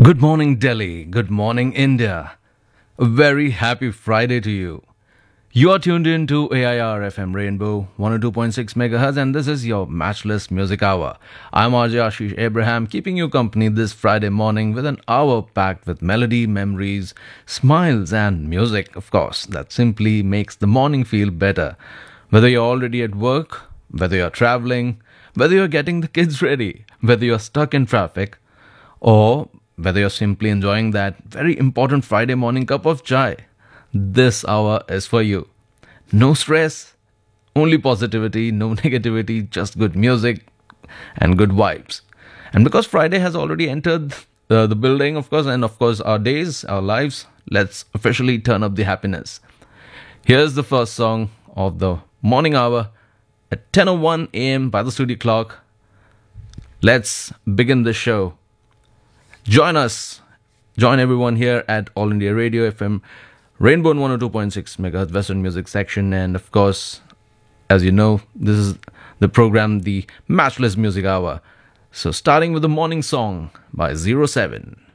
Good morning, Delhi. Good morning, India. A very happy Friday to you. You are tuned in to AIR FM Rainbow 102.6 MHz, and this is your matchless music hour. I'm RJ Ashish Abraham, keeping you company this Friday morning with an hour packed with melody, memories, smiles, and music, of course, that simply makes the morning feel better. Whether you're already at work, whether you're traveling, whether you're getting the kids ready, whether you're stuck in traffic, or whether you're simply enjoying that very important Friday morning cup of chai, this hour is for you. No stress, only positivity, no negativity, just good music and good vibes. And because Friday has already entered the building, of course, and of course our days, our lives, let's officially turn up the happiness. Here's the first song of the morning hour at 10:01 a.m. by the studio clock. Let's begin the show. Join us. Join everyone here at All India Radio FM, Rainbow 102.6 MHz Western Music Section. And of course, as you know, this is the program, the Matchless Music Hour. So starting with the morning song by Zero 07.